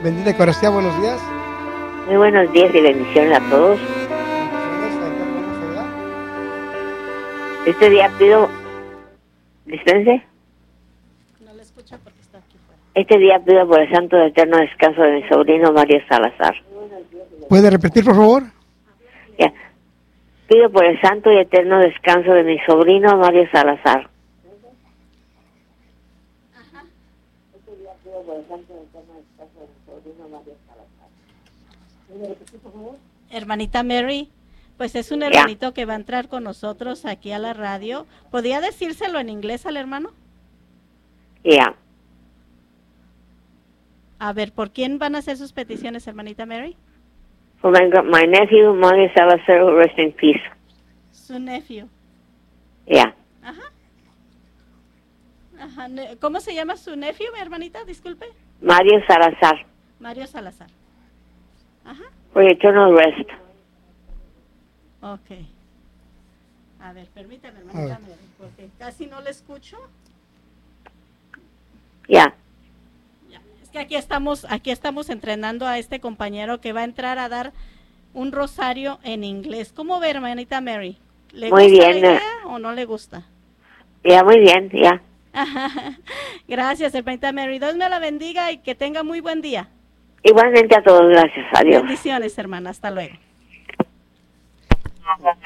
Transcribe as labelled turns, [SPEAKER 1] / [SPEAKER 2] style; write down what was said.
[SPEAKER 1] Bendita Eucaristía, buenos días.
[SPEAKER 2] Muy buenos días y bendiciones a todos. Este día pido, dispense.
[SPEAKER 3] No le escucha porque está aquí fuera.
[SPEAKER 2] Este día pido por el santo y eterno descanso de mi sobrino Mario Salazar.
[SPEAKER 1] ¿Puede repetir, por favor?
[SPEAKER 2] Ya. Pido por el santo y eterno descanso de mi sobrino Mario Salazar.
[SPEAKER 3] Ajá.
[SPEAKER 2] Este día pido por el santo y eterno descanso de mi sobrino Mario Salazar. ¿Puede repetir, por favor?
[SPEAKER 3] Hermanita Mary, pues es un hermanito que va a entrar con nosotros aquí a la radio. ¿Podría decírselo en inglés al hermano?
[SPEAKER 2] Ya.
[SPEAKER 3] A ver, ¿por quién van a hacer sus peticiones, hermanita Mary?
[SPEAKER 2] For my nephew Mario Salazar, who rest in peace.
[SPEAKER 3] Su nephew.
[SPEAKER 2] Ya.
[SPEAKER 3] Ajá. Ajá. ¿Cómo se llama su nephew, mi hermanita? Disculpe.
[SPEAKER 2] Mario Salazar.
[SPEAKER 3] Mario Salazar. Ajá.
[SPEAKER 2] For eternal rest.
[SPEAKER 3] Ok. A ver, permítame, hermanita Mary, porque casi no le escucho.
[SPEAKER 2] Ya.
[SPEAKER 3] Es que aquí estamos entrenando a este compañero que va a entrar a dar un rosario en inglés. ¿Cómo ve, hermanita Mary? ¿Le
[SPEAKER 2] Muy
[SPEAKER 3] gusta
[SPEAKER 2] bien,
[SPEAKER 3] la idea o no le gusta?
[SPEAKER 2] Ya, muy bien, ya.
[SPEAKER 3] Gracias, hermanita Mary. Dios me la bendiga y que tenga muy buen día.
[SPEAKER 2] Igualmente a todos, gracias. Adiós.
[SPEAKER 3] Bendiciones, hermana. Hasta luego.